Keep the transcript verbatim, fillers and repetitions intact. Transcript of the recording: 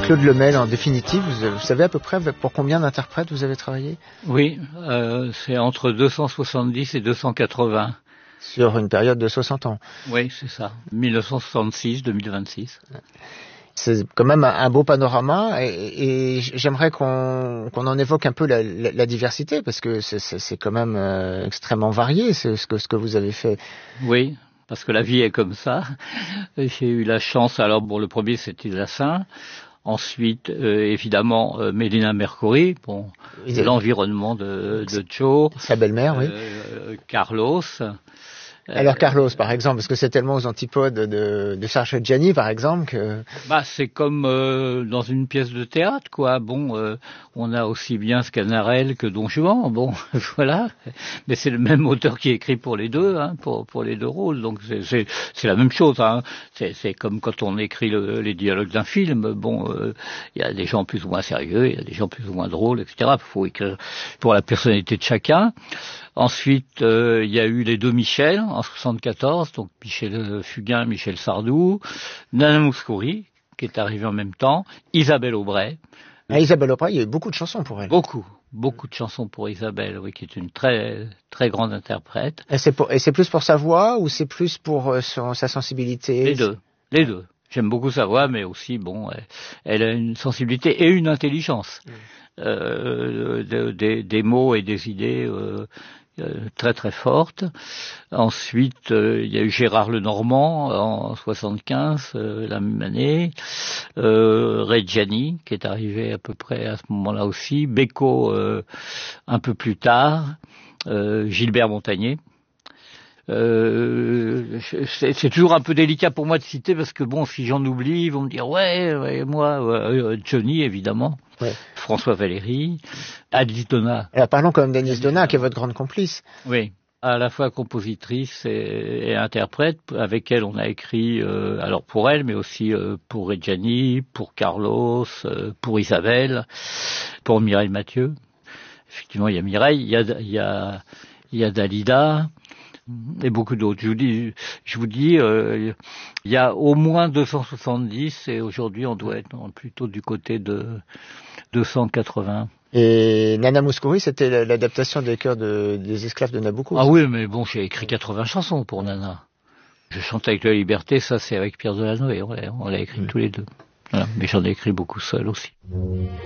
Claude Lemel, en définitive, vous, vous savez à peu près pour combien d'interprètes vous avez travaillé? Oui, euh, c'est entre deux cent soixante-dix et deux cent quatre-vingts. Sur une période de soixante ans. Oui, c'est ça. mille neuf cent soixante-six à deux mille vingt-six. C'est quand même un beau panorama et, et j'aimerais qu'on qu'on en évoque un peu la, la, la diversité parce que c'est, c'est, c'est quand même euh, extrêmement varié ce, ce, que, ce que vous avez fait. Oui, parce que la vie est comme ça. J'ai eu la chance, alors bon, le premier c'était Lassin. Ensuite, euh, évidemment, euh, Mélina Mercouri, bon, oui, l'environnement de, de Joe. Sa belle-mère, oui. Euh, Carlos. Alors Carlos, par exemple, parce que c'est tellement aux antipodes de, de Serge Gianni, par exemple, que... Bah, c'est comme euh, dans une pièce de théâtre, quoi. Bon, euh, on a aussi bien Sganarelle que Don Juan, bon, voilà. Mais c'est le même auteur qui écrit pour les deux, hein, pour, pour les deux rôles. Donc c'est, c'est, c'est la même chose, hein. C'est, c'est comme quand on écrit le, les dialogues d'un film. Bon, il euh, y a des gens plus ou moins sérieux, il y a des gens plus ou moins drôles, et cetera. Il faut écrire pour la personnalité de chacun. Ensuite, il euh, y a eu les deux Michel en soixante-quatorze, donc Michel Fugain, Michel Sardou, Nana Mouskouri, qui est arrivée en même temps, Isabelle Aubray. Ah, Isabelle Aubray, il y a eu beaucoup de chansons pour elle. Beaucoup, beaucoup de chansons pour Isabelle, oui, qui est une très très grande interprète. Et c'est, pour, et c'est plus pour sa voix ou c'est plus pour euh, son, sa sensibilité? Les deux, les deux. J'aime beaucoup sa voix, mais aussi, bon, elle, elle a une sensibilité et une intelligence. Mmh. Euh, de, de, des mots et des idées euh, très très fortes. Ensuite, euh, il y a eu Gérard Lenormand en soixante-quinze, euh, la même année. Euh, Reggiani, qui est arrivé à peu près à ce moment-là aussi. Beko, euh, un peu plus tard. Euh, Gilbert Montagné. Euh, c'est, c'est toujours un peu délicat pour moi de citer parce que bon, si j'en oublie, ils vont me dire ouais, ouais moi, euh, Johnny évidemment, ouais. François Valéry, Agnès Donat. Alors parlons quand même d'Agnès Donat, qui est votre grande complice. Oui, à la fois compositrice et, et interprète. Avec elle, on a écrit, euh, alors pour elle, mais aussi euh, pour Reggiani, pour Carlos, euh, pour Isabelle, pour Mireille Mathieu. Effectivement, il y a Mireille, il y a, il y a, il y a Dalida. Et beaucoup d'autres. Je vous dis, je vous dis, euh, il y a au moins deux cent soixante-dix et aujourd'hui on doit être plutôt du côté de deux cent quatre-vingts. Et Nana Mouskouri, c'était l'adaptation des chœurs de, des esclaves de Nabucco. Ah oui, mais bon, j'ai écrit quatre-vingts chansons pour Nana. Je chante avec la liberté, ça c'est avec Pierre Delanoë, on l'a, on l'a écrit mmh. tous les deux. Voilà. Mais j'en ai écrit beaucoup seul aussi.